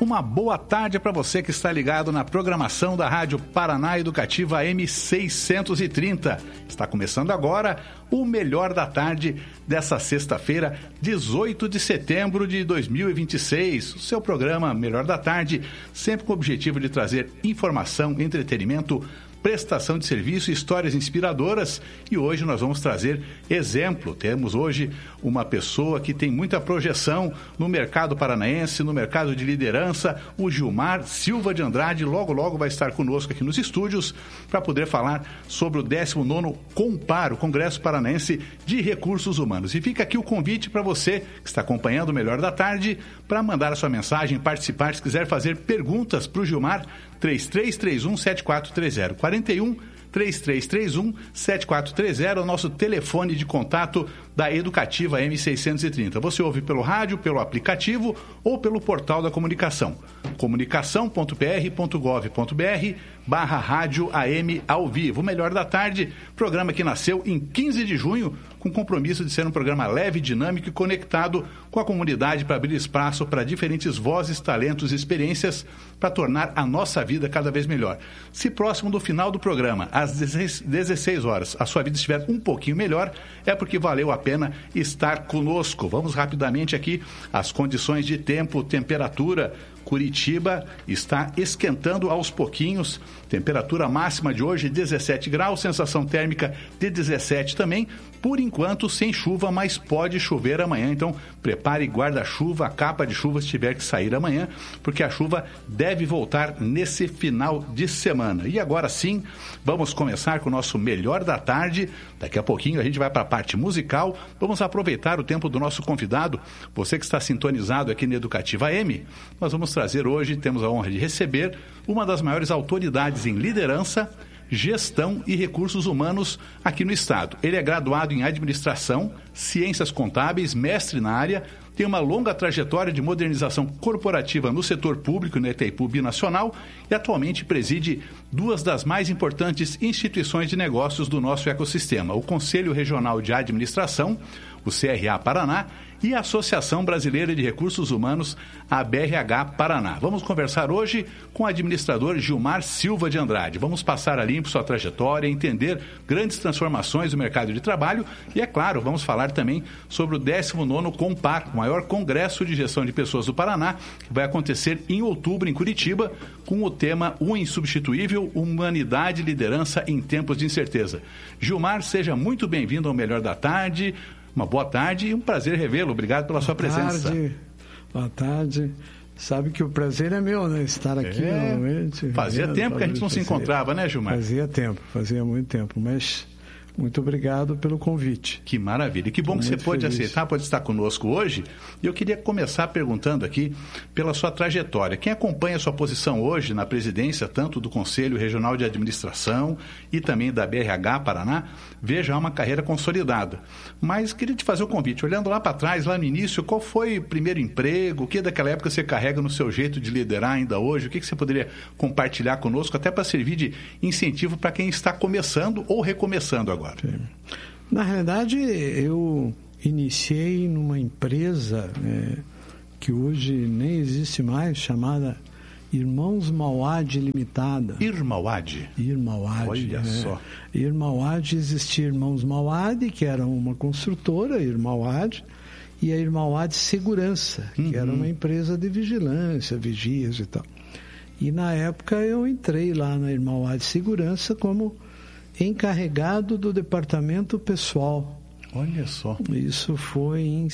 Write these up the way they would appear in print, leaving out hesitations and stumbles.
Uma boa tarde para você que está ligado na programação da Rádio Paraná Educativa M630. Está começando agora o Melhor da Tarde dessa sexta-feira, 18 de setembro de 2026. O seu programa Melhor da Tarde, sempre com o objetivo de trazer informação, entretenimento, prestação de serviço e histórias inspiradoras. E hoje nós vamos trazer exemplo. Temos hoje uma pessoa que tem muita projeção no mercado paranaense, no mercado de liderança, o Gilmar Silva de Andrade. Logo vai estar conosco aqui nos estúdios para poder falar sobre o 19º CONPAR, o Congresso Paranaense de Recursos Humanos. E fica aqui o convite para você que está acompanhando o Melhor da Tarde para mandar a sua mensagem, participar, se quiser fazer perguntas para o Gilmar, 3331-7430, 3331-7430, o nosso telefone de contato da Educativa M630. Você ouve pelo rádio, pelo aplicativo ou pelo portal da comunicação, comunicação.pr.gov.br/rádio AM ao vivo. O Melhor da Tarde, programa que nasceu em 15 de junho, com compromisso de ser um programa leve, dinâmico e conectado com a comunidade para abrir espaço para diferentes vozes, talentos e experiências para tornar a nossa vida cada vez melhor. Se próximo do final do programa, às 16 horas, a sua vida estiver um pouquinho melhor, é porque valeu a pena estar conosco. Vamos rapidamente aqui às condições de tempo, temperatura. Curitiba está esquentando aos pouquinhos, temperatura máxima de hoje 17 graus, sensação térmica de 17 também, por enquanto sem chuva, mas pode chover amanhã, então prepare guarda-chuva, capa de chuva se tiver que sair amanhã, porque a chuva deve voltar nesse final de semana. E agora sim, vamos começar com o nosso Melhor da Tarde. Daqui a pouquinho a gente vai para a parte musical, vamos aproveitar o tempo do nosso convidado, você que está sintonizado aqui na Educativa M, nós vamos trazer hoje, temos a honra de receber uma das maiores autoridades em liderança, gestão e recursos humanos aqui no estado. Ele é graduado em administração, ciências contábeis, mestre na área, tem uma longa trajetória de modernização corporativa no setor público na Itaipu Binacional e atualmente preside duas das mais importantes instituições de negócios do nosso ecossistema, o Conselho Regional de Administração, o CRA Paraná, e a Associação Brasileira de Recursos Humanos, a BRH Paraná. Vamos conversar hoje com o administrador Gilmar Silva de Andrade. Vamos passar a limpo sua trajetória, entender grandes transformações do mercado de trabalho e, é claro, vamos falar também sobre o 19º CONPAR, o maior Congresso de Gestão de Pessoas do Paraná, que vai acontecer em outubro em Curitiba, com o tema O Insubstituível, Humanidade e Liderança em Tempos de Incerteza. Gilmar, seja muito bem-vindo ao Melhor da Tarde. Uma boa tarde e um prazer revê-lo. Obrigado pela sua presença. Boa tarde. Sabe que o prazer é meu, né? Estar aqui novamente. Fazia tempo que a gente não se encontrava, né, Gilmar? Fazia muito tempo, mas muito obrigado pelo convite. Que maravilha. E que bom que você pode aceitar, pode estar conosco hoje. E eu queria começar perguntando aqui pela sua trajetória. Quem acompanha a sua posição hoje na presidência, tanto do Conselho Regional de Administração e também da BRH Paraná, vê já uma carreira consolidada. Mas queria te fazer o convite. Olhando lá para trás, lá no início, qual foi o primeiro emprego? O que daquela época você carrega no seu jeito de liderar ainda hoje? O que você poderia compartilhar conosco, até para servir de incentivo para quem está começando ou recomeçando agora? Na realidade, eu iniciei numa empresa que hoje nem existe mais, chamada Irmãos Mauad Limitada. Irmauad? Irmauad. Olha só. Irmauad, existia Irmãos Mauad, que era uma construtora, Irmauad, e a Irmauad Segurança, que era uma empresa de vigilância, vigias e tal. E na época eu entrei lá na Irmauad Segurança como encarregado do departamento pessoal. Olha só. Isso foi em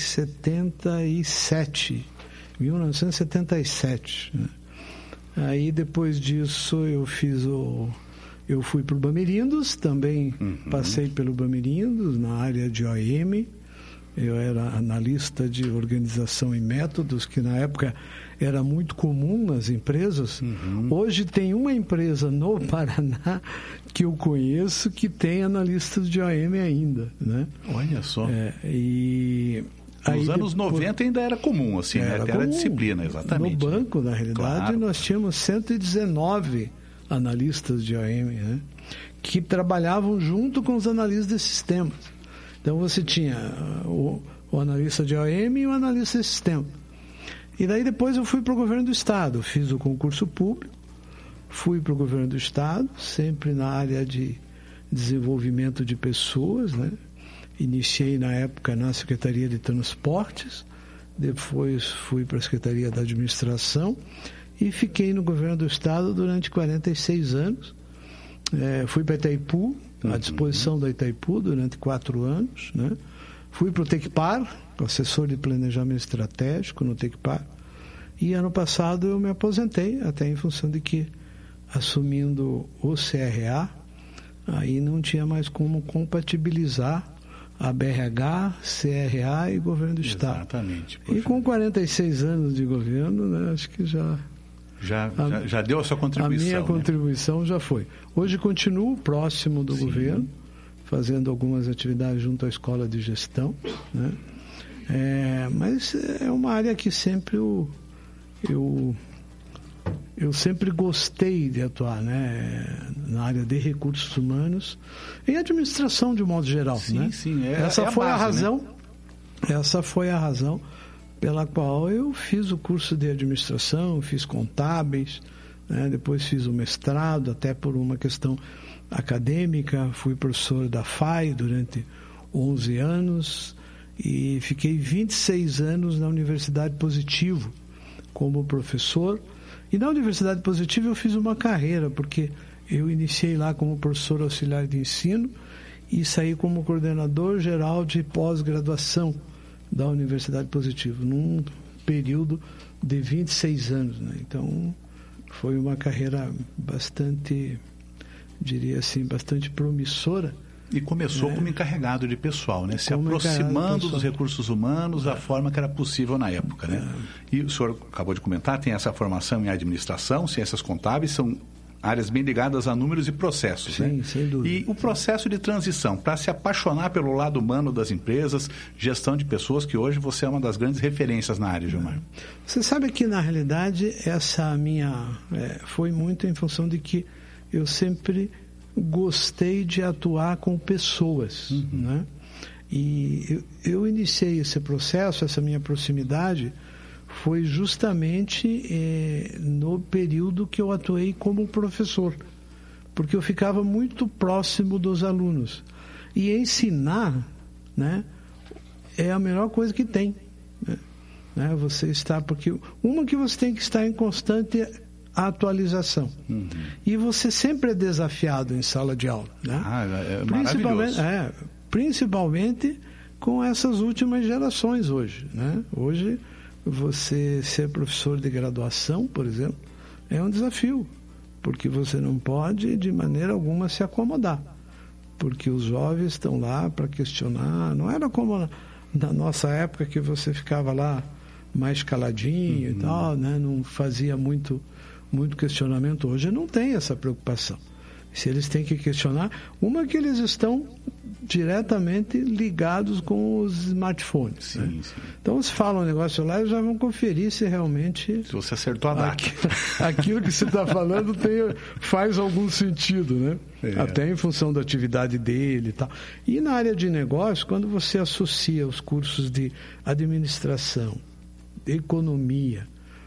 1977. Né? Aí depois disso eu fui para o Bamirindos, também passei pelo Bamirindos na área de OM. Eu era analista de organização e métodos, que na época era muito comum nas empresas. Hoje tem uma empresa no Paraná que eu conheço que tem analistas de OM ainda, né? Olha só. Nos anos 90 ainda era comum, assim, era disciplina, exatamente. No banco, na realidade, nós tínhamos 119 analistas de OM, né? Que trabalhavam junto com os analistas de sistemas. Então você tinha o analista de OM e o analista de sistema. E daí depois eu fui para o governo do Estado, fiz o concurso público, fui para o governo do Estado, sempre na área de desenvolvimento de pessoas, né? Iniciei na época na Secretaria de Transportes, depois fui para a Secretaria da Administração e fiquei no governo do Estado durante 46 anos. Fui para Itaipu, à disposição da Itaipu durante 4 anos, né? Fui para o Tecpar, assessor de planejamento estratégico no Tecpar, e ano passado eu me aposentei, até em função de que, assumindo o CRA, aí não tinha mais como compatibilizar a BRH, CRA e governo do Estado. Exatamente. E com 46 anos de governo, né, acho que já deu a sua contribuição. A minha contribuição já foi. Hoje continuo próximo do governo, fazendo algumas atividades junto à Escola de Gestão, né? Mas é uma área que sempre eu sempre gostei de atuar, né? Na área de recursos humanos e administração de um modo geral, né? Sim, essa foi a base, razão. Né? Essa foi a razão pela qual eu fiz o curso de administração, fiz contábeis, né? Depois fiz o mestrado, até por uma questão acadêmica, fui professor da FAI durante 11 anos e fiquei 26 anos na Universidade Positivo como professor. E na Universidade Positiva eu fiz uma carreira, porque eu iniciei lá como professor auxiliar de ensino e saí como coordenador geral de pós-graduação da Universidade Positiva, num período de 26 anos, né? Então, foi uma carreira bastante, diria assim, bastante promissora. E começou como encarregado de pessoal, né? Se aproximando dos recursos humanos da forma que era possível na época, né? E o senhor acabou de comentar, tem essa formação em administração, ciências contábeis, são áreas bem ligadas a números e processos, sim, né? Sem dúvida. E o processo de transição, para se apaixonar pelo lado humano das empresas, gestão de pessoas, que hoje você é uma das grandes referências na área, Gilmar. Você sabe que, na realidade, essa minha... foi muito em função de que eu sempre gostei de atuar com pessoas, né? E eu iniciei esse processo, essa minha proximidade, foi justamente no período que eu atuei como professor, porque eu ficava muito próximo dos alunos. E ensinar, né, é a melhor coisa que tem, né? Você está, porque uma que você tem que estar em constante atualização. E você sempre é desafiado em sala de aula, né? Principalmente com essas últimas gerações hoje, né? Hoje, você ser professor de graduação, por exemplo, é um desafio, porque você não pode de maneira alguma se acomodar, porque os jovens estão lá para questionar. Não era como na nossa época, que você ficava lá mais caladinho e tal, né? Não fazia muito questionamento. Hoje não tem essa preocupação. Se eles têm que questionar, uma que eles estão diretamente ligados com os smartphones. Sim, né? sim. Então, se fala um negócio lá, eles já vão conferir se realmente... Se você acertou a DAC. Aquilo que você está falando faz algum sentido, né? Até em função da atividade dele e tal. E na área de negócio, quando você associa os cursos de administração, economia,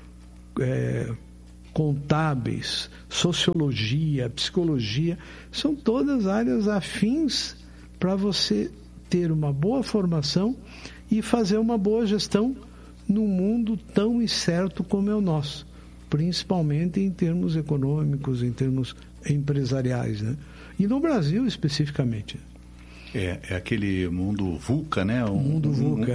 contábeis, sociologia, psicologia, são todas áreas afins para você ter uma boa formação e fazer uma boa gestão num mundo tão incerto como é o nosso, principalmente em termos econômicos, em termos empresariais, né? E no Brasil especificamente. É aquele mundo VUCA, né? O mundo VUCA,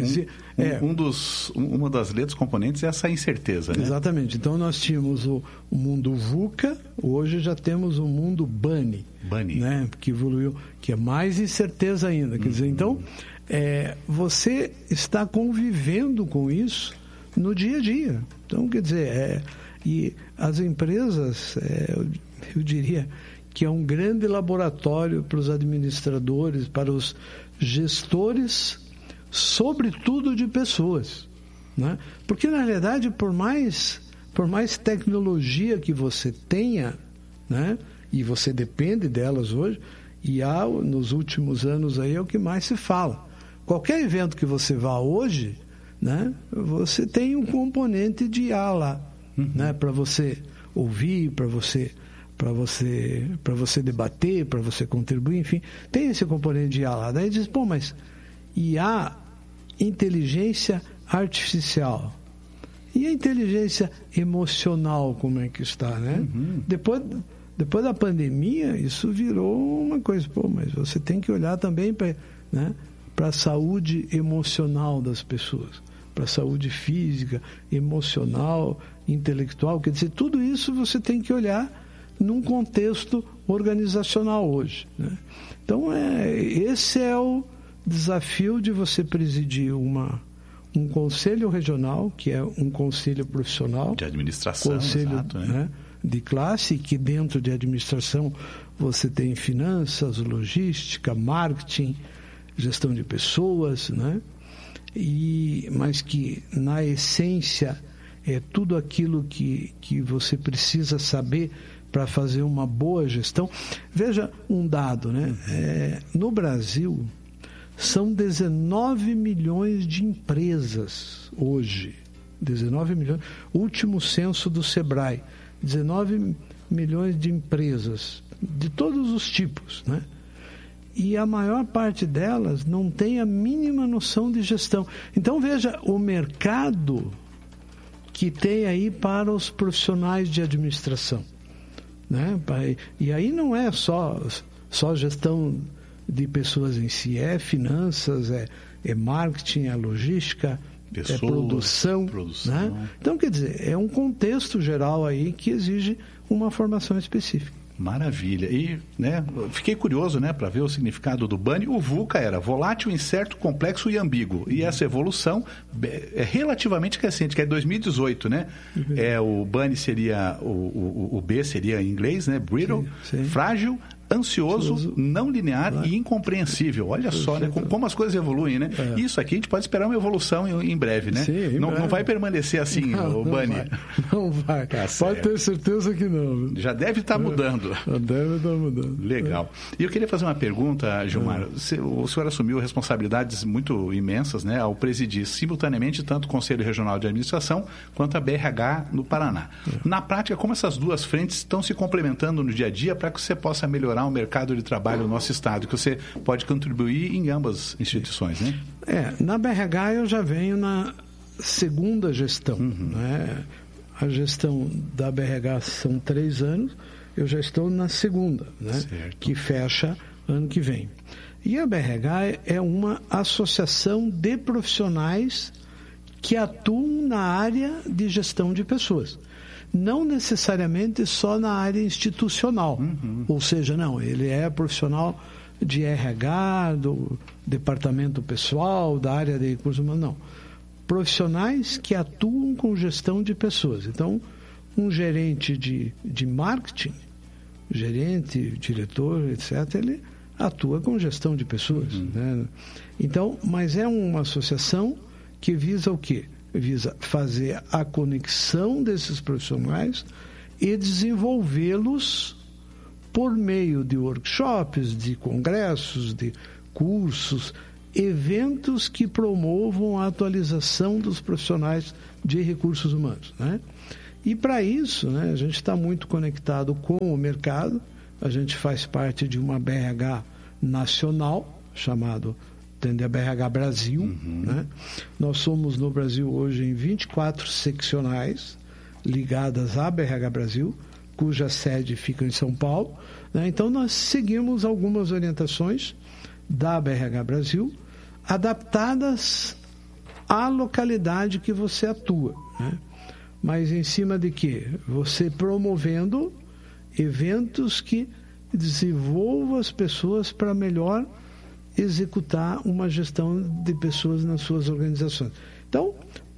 uma das letras componentes é essa incerteza, né? Exatamente. Então, nós tínhamos o mundo VUCA, hoje já temos o mundo BANI, né? Que evoluiu, que é mais incerteza ainda. Quer dizer, então, você está convivendo com isso no dia a dia. Então, quer dizer, e as empresas, eu diria que é um grande laboratório para os administradores, para os gestores, sobretudo de pessoas, né? Porque, na realidade, por mais tecnologia que você tenha, né? E você depende delas hoje, e nos últimos anos aí é o que mais se fala. Qualquer evento que você vá hoje, né, você tem um componente de IA lá, né, para você ouvir, para você debater, para você contribuir, enfim, tem esse componente de IA lá. Daí diz, mas IA, inteligência artificial, e a inteligência emocional, como é que está, né? Depois da pandemia, isso virou uma coisa, mas você tem que olhar também para, né, a saúde emocional das pessoas, para a saúde física, emocional, intelectual, quer dizer, tudo isso você tem que olhar num contexto organizacional hoje, né? Então, esse é o desafio de você presidir um conselho regional, que é um conselho profissional. De administração, conselho, exato, né, de classe, que dentro de administração você tem finanças, logística, marketing, gestão de pessoas, né? Mas que, na essência, é tudo aquilo que você precisa saber para fazer uma boa gestão. Veja um dado, né? No Brasil, são 19 milhões de empresas hoje. 19 milhões. Último censo do Sebrae. 19 milhões de empresas, de todos os tipos, né? E a maior parte delas não tem a mínima noção de gestão. Então, veja o mercado que tem aí para os profissionais de administração, né? E aí não é só gestão de pessoas em si, é finanças, é marketing, é logística, é produção. Né? Então, quer dizer, é um contexto geral aí que exige uma formação específica. Maravilha. E, né, fiquei curioso, né, para ver o significado do BANI. O VUCA era volátil, incerto, complexo e ambíguo. E essa evolução é relativamente recente, que é 2018, né? O BANI seria, o B seria em inglês, né? Brittle, sim. Frágil, ansioso, não linear e incompreensível. Olha só, né? Como as coisas evoluem, né? Isso aqui a gente pode esperar uma evolução em breve, né? Sim, não vai permanecer assim, o BANI. Não vai. Tá, pode ter certeza que não. Já deve estar mudando. Já deve estar mudando. Legal. E eu queria fazer uma pergunta, Gilmar. O senhor assumiu responsabilidades muito imensas, né, ao presidir simultaneamente tanto o Conselho Regional de Administração quanto a BRH no Paraná. Na prática, como essas duas frentes estão se complementando no dia a dia para que você possa melhorar o mercado de trabalho no nosso estado, que você pode contribuir em ambas instituições, né? Na BRH eu já venho na segunda gestão, né? A gestão da BRH são 3 anos, eu já estou na segunda, né? Que fecha ano que vem. E a BRH é uma associação de profissionais que atuam na área de gestão de pessoas. Não necessariamente só na área institucional. Ou seja, não, ele é profissional de RH, do departamento pessoal, da área de recursos humanos, não. Profissionais que atuam com gestão de pessoas. Então, um gerente de marketing, gerente, diretor, etc., ele atua com gestão de pessoas. Né? Então, mas é uma associação que visa o quê? Visa fazer a conexão desses profissionais e desenvolvê-los por meio de workshops, de congressos, de cursos, eventos que promovam a atualização dos profissionais de recursos humanos, né? E para isso, né, a gente está muito conectado com o mercado, a gente faz parte de uma BRH nacional, chamado a BRH Brasil, né? Nós somos no Brasil hoje em 24 seccionais ligadas à BRH Brasil, cuja sede fica em São Paulo, né? Então nós seguimos algumas orientações da BRH Brasil, adaptadas à localidade que você atua, né? Mas em cima de quê? Você promovendo eventos que desenvolvam as pessoas para melhor executar uma gestão de pessoas nas suas organizações. Então,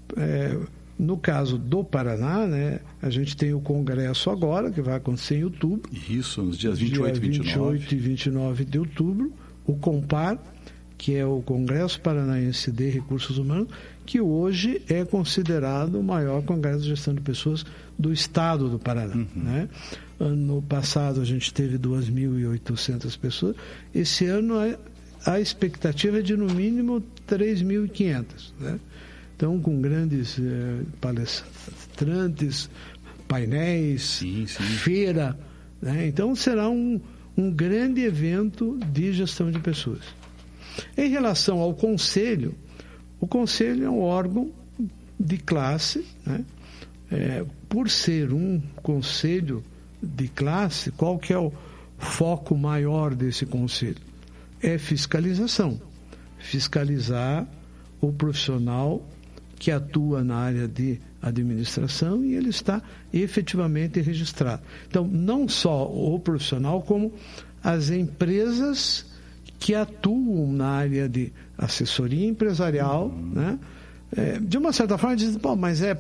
no caso do Paraná, né, a gente tem o congresso agora, que vai acontecer em outubro. Isso, nos dias 28 e 29. 28 e 29 de outubro. O COMPAR, que é o Congresso Paranaense de Recursos Humanos, que hoje é considerado o maior congresso de gestão de pessoas do estado do Paraná. Né? Ano passado a gente teve 2.800 pessoas. Esse ano a expectativa é de no mínimo 3.500. Né? Então, com grandes palestrantes, painéis, feira, né? Então, será um grande evento de gestão de pessoas. Em relação ao conselho, o conselho é um órgão de classe, né? Por ser um conselho de classe, qual que é o foco maior desse conselho? É fiscalização. Fiscalizar o profissional que atua na área de administração e ele está efetivamente registrado. Então, não só o profissional, como as empresas que atuam na área de assessoria empresarial, né? De uma certa forma, dizem, mas é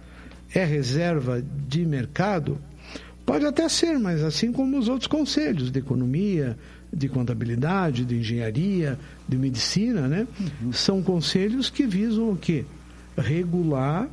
reserva de mercado? Pode até ser, mas assim como os outros conselhos de economia, de contabilidade, de engenharia, de medicina, né? São conselhos que visam o quê? Regular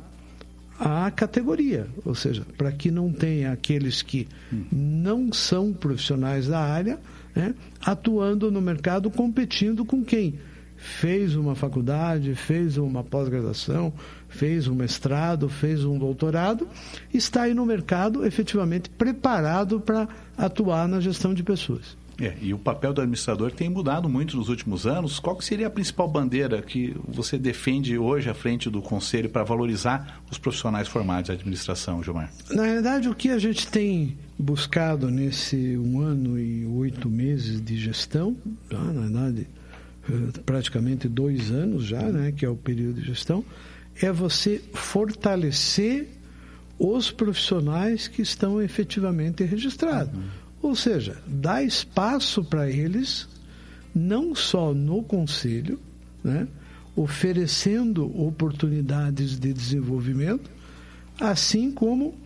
a categoria, ou seja, para que não tenha aqueles que não são profissionais da área, né? Atuando no mercado, competindo com quem fez uma faculdade, fez uma pós-graduação, fez um mestrado, fez um doutorado, está aí no mercado efetivamente preparado para atuar na gestão de pessoas. E o papel do administrador tem mudado muito nos últimos anos. Qual que seria a principal bandeira que você defende hoje à frente do Conselho para valorizar os profissionais formados de administração, Gilmar? Na realidade, o que a gente tem buscado nesse 1 ano e 8 meses de gestão, na verdade, praticamente 2 anos já, né, que é o período de gestão, é você fortalecer os profissionais que estão efetivamente registrados. Ou seja, dar espaço para eles, não só no conselho, né, oferecendo oportunidades de desenvolvimento, assim como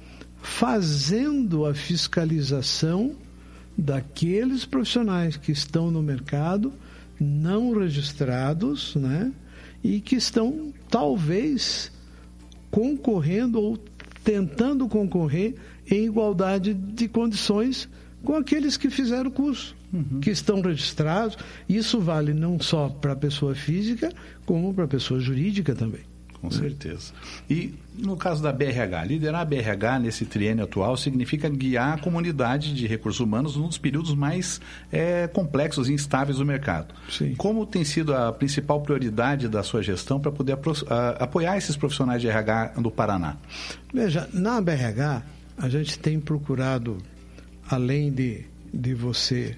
fazendo a fiscalização daqueles profissionais que estão no mercado, não registrados, né, e que estão talvez concorrendo ou tentando concorrer em igualdade de condições com aqueles que fizeram o curso, que estão registrados. Isso vale não só para a pessoa física, como para a pessoa jurídica também. Com certeza. E no caso da BRH, liderar a BRH nesse triênio atual significa guiar a comunidade de recursos humanos num dos períodos mais complexos e instáveis do mercado. Sim. Como tem sido a principal prioridade da sua gestão para poder apoiar esses profissionais de RH do Paraná? Veja, na BRH, a gente tem procurado, além de você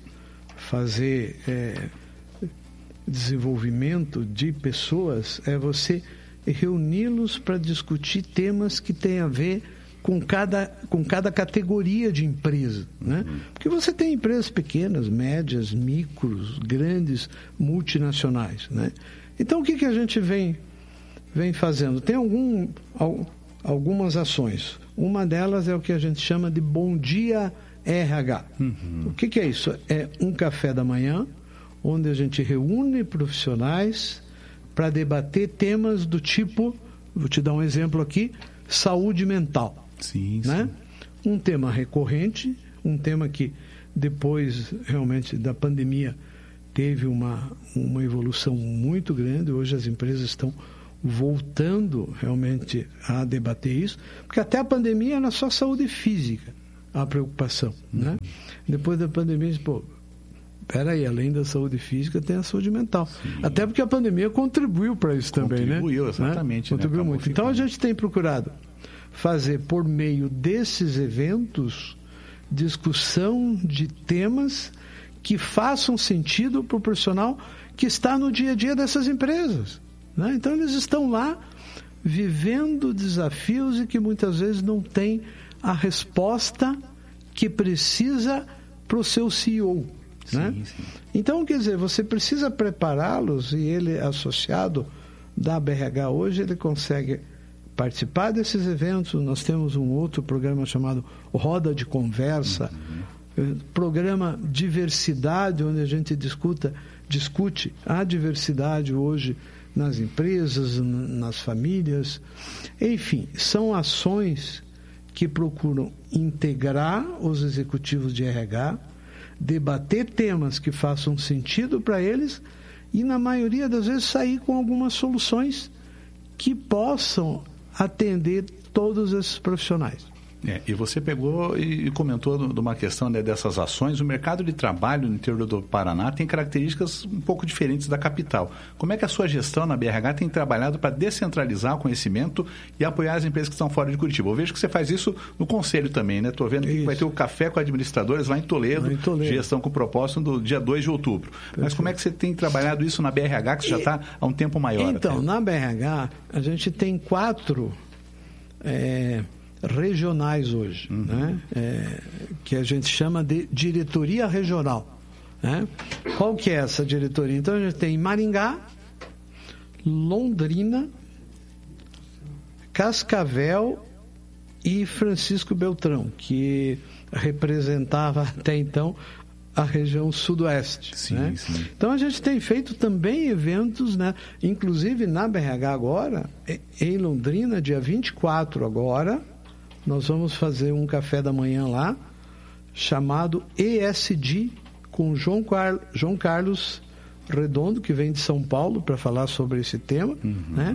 fazer desenvolvimento de pessoas, é você reuni-los para discutir temas que têm a ver com cada categoria de empresa, né? Porque você tem empresas pequenas, médias, micros, grandes, multinacionais, né? Então, o que a gente vem fazendo? Tem algumas ações. Uma delas é o que a gente chama de Bom Dia RH. O que é isso? É um café da manhã, onde a gente reúne profissionais para debater temas do tipo, vou te dar um exemplo aqui, saúde mental. Sim, né? sim. Um tema recorrente, um tema que depois realmente da pandemia teve uma evolução muito grande. Hoje as empresas estão voltando realmente a debater isso, porque até a pandemia era só saúde física a preocupação, né? Depois da pandemia, peraí, além da saúde física, tem a saúde mental. Sim. Até porque a pandemia contribuiu para isso também, né? Contribuiu, exatamente. Contribuiu muito. Ficando. Então, a gente tem procurado fazer, por meio desses eventos, discussão de temas que façam sentido para o profissional que está no dia a dia dessas empresas, né? Então, eles estão lá vivendo desafios e que muitas vezes não têm a resposta que precisa para o seu CEO. Né? Sim, sim. Então, quer dizer, você precisa prepará-los, e ele, associado da BRH hoje, ele consegue participar desses eventos. Nós temos um outro programa chamado Roda de Conversa, programa Diversidade, onde a gente discute a diversidade hoje nas empresas, nas famílias. Enfim, são ações que procuram integrar os executivos de RH, debater temas que façam sentido para eles e, na maioria das vezes, sair com algumas soluções que possam atender todos esses profissionais. E você pegou e comentou de uma questão, né, dessas ações. O mercado de trabalho no interior do Paraná tem características um pouco diferentes da capital. Como é que a sua gestão na BRH tem trabalhado para descentralizar o conhecimento e apoiar as empresas que estão fora de Curitiba? Eu vejo que você faz isso no Conselho também, né? Estou vendo que vai ter o Café com Administradores lá em Toledo, gestão com propósito do dia 2 de outubro. Perfeito. Mas como é que você tem trabalhado isso na BRH, que você já está há um tempo maior? Então, até? Na BRH, a gente tem 4... regionais hoje, né? Que a gente chama de diretoria regional, né? Qual que é essa diretoria? Então a gente tem Maringá, Londrina, Cascavel e Francisco Beltrão, que representava até então a região sudoeste. Sim, né? Sim. Então a gente tem feito também eventos, né? Inclusive na BRH agora, em Londrina, dia 24 agora, nós vamos fazer um café da manhã lá, chamado ESG, com João Carlos Redondo, que vem de São Paulo, para falar sobre esse tema, né?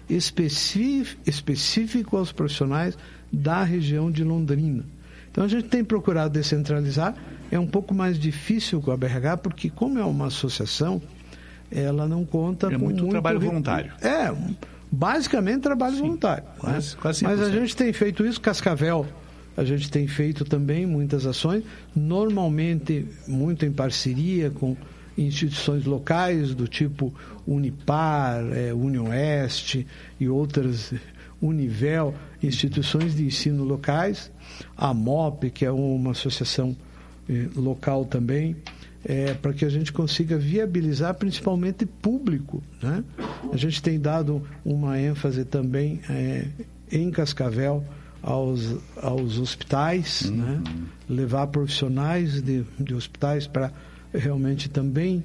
Específico aos profissionais da região de Londrina. Então a gente tem procurado descentralizar. É um pouco mais difícil com a BRH, porque como é uma associação, ela não conta com muito trabalho voluntário. Basicamente trabalho voluntário. Quase Mas a gente tem feito isso, Cascavel, a gente tem feito também muitas ações, normalmente muito em parceria com instituições locais do tipo Unipar, Unioeste e outras, Univel, instituições de ensino locais, a MOP, que é uma associação local também, para que a gente consiga viabilizar principalmente público, né? A gente tem dado uma ênfase também em Cascavel aos hospitais, né? Levar profissionais de hospitais para realmente também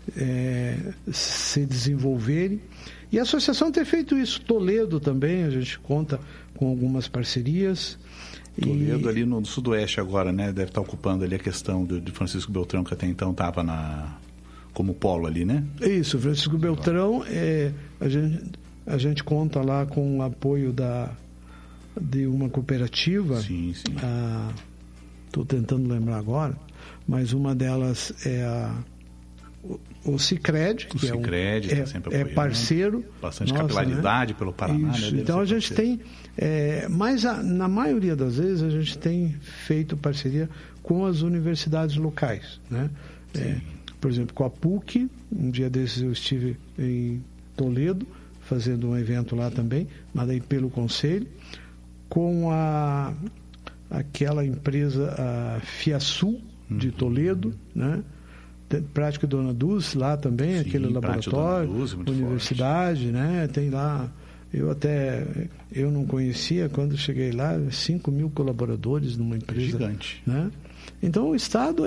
se desenvolverem. E a associação tem feito isso. Toledo também, a gente conta com algumas parcerias. Toledo ali no sudoeste agora, né? Deve estar ocupando ali a questão de Francisco Beltrão, que até então estava como polo ali, né? Isso, Francisco Beltrão, a gente conta lá com o apoio de uma cooperativa. Sim. Estou tentando lembrar agora, mas uma delas é o Sicredi, que é parceiro. Bastante capilaridade, né? Pelo Paraná. Isso. Né? Então a gente tem, mas na maioria das vezes a gente tem feito parceria com as universidades locais, né? Por exemplo, com a PUC, um dia desses eu estive em Toledo, fazendo um evento lá também, mas aí pelo Conselho, com aquela empresa, a Fiasul, de Toledo, né? Prática Dona Dulce lá também, sim, aquele laboratório, Dulce, universidade, forte. Né? Tem lá, eu não conhecia, quando cheguei lá, 5.000 colaboradores numa empresa. Gigante. Né? Então o Estado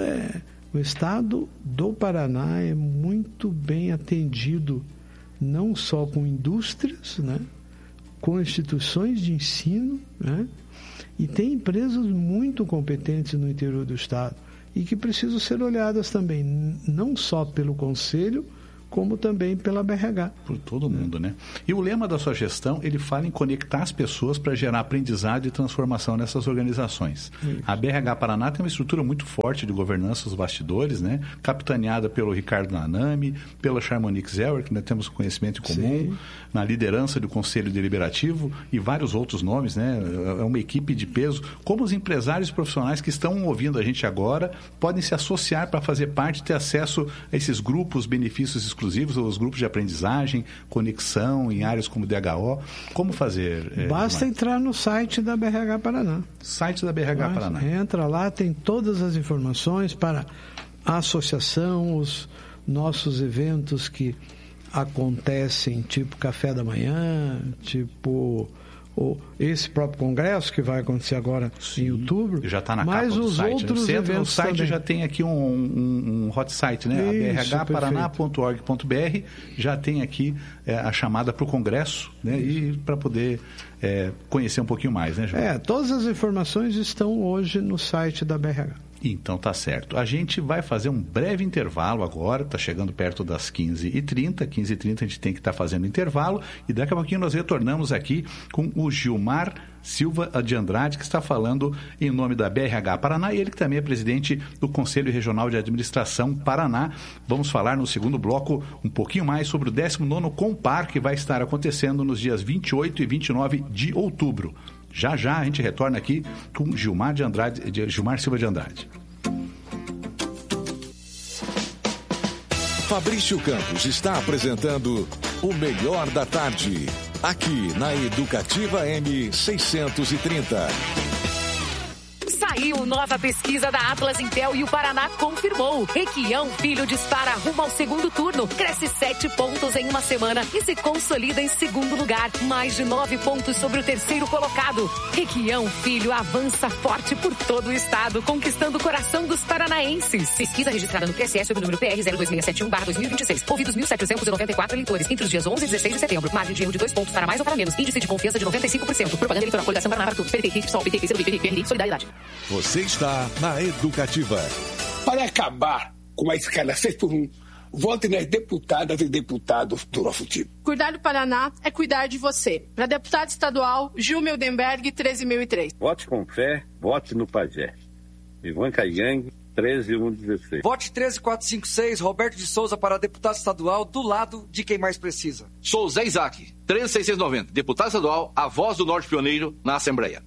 do Paraná é muito bem atendido, não só com indústrias, né? Com instituições de ensino, né? E tem empresas muito competentes no interior do Estado e que precisam ser olhadas também, não só pelo Conselho, como também pela BRH. Por todo mundo, né? E o lema da sua gestão, ele fala em conectar as pessoas para gerar aprendizado e transformação nessas organizações. Isso. A BRH Paraná tem uma estrutura muito forte de governança dos bastidores, né? Capitaneada pelo Ricardo Nanami, pela Charmonique Zauer, que nós temos conhecimento em comum, sim, na liderança do Conselho Deliberativo e vários outros nomes, né? É uma equipe de peso. Como os empresários profissionais que estão ouvindo a gente agora podem se associar para fazer parte, ter acesso a esses grupos, benefícios exclusivos, os grupos de aprendizagem, conexão em áreas como DHO. Como fazer? Basta entrar no site da BRH Paraná. Site da BRH Paraná. Entra lá, tem todas as informações para a associação, os nossos eventos que acontecem, tipo café da manhã, tipo esse próprio congresso que vai acontecer agora, sim, em outubro. Já está na capa do os site. Outros Você entra no site também. Já tem aqui um hot site, né? Isso, brhparaná.org.br, já tem aqui a chamada para o congresso, né? E para poder conhecer um pouquinho mais, né, João? Todas as informações estão hoje no site da BRH. Então tá certo. A gente vai fazer um breve intervalo agora, tá chegando perto das 15h30. 15h30 a gente tem que estar fazendo intervalo e daqui a pouquinho nós retornamos aqui com o Gilmar Silva de Andrade, que está falando em nome da BRH Paraná, e ele que também é presidente do Conselho Regional de Administração Paraná. Vamos falar no segundo bloco um pouquinho mais sobre o 19º Compar, que vai estar acontecendo nos dias 28 e 29 de outubro. Já já a gente retorna aqui com Gilmar Silva de Andrade. Fabrício Campos está apresentando o Melhor da Tarde, aqui na Educativa M630. Saiu nova pesquisa da Atlas Intel e o Paraná confirmou. Requião Filho dispara rumo ao segundo turno, cresce 7 pontos em uma semana e se consolida em segundo lugar, mais de 9 pontos sobre o terceiro colocado. Requião Filho avança forte por todo o estado, conquistando o coração dos paranaenses. Pesquisa registrada no PSS sob o número PR 02671/2026. Ouvidos 1.794 eleitores entre os dias 11 e 16 de setembro. Margem de erro de 2 pontos para mais ou para menos. Índice de confiança de 95%. Propaganda eleitoral, coligação Paraná para tudo. PT, PSOL, PT, PCdoB, PRI, Solidariedade. Você está na Educativa. Para acabar com a escala 6x1, vote nas deputadas e deputados do nosso time. Cuidar do Paraná é cuidar de você. Para deputado estadual, Gil Mildenberg, 13.003. Vote com fé, vote no Pajé. Ivan Caiang, 13116. Vote 13456, Roberto de Souza para deputado estadual, do lado de quem mais precisa. Sou Zé Isaac, 13690, deputado estadual, a voz do Norte Pioneiro na Assembleia.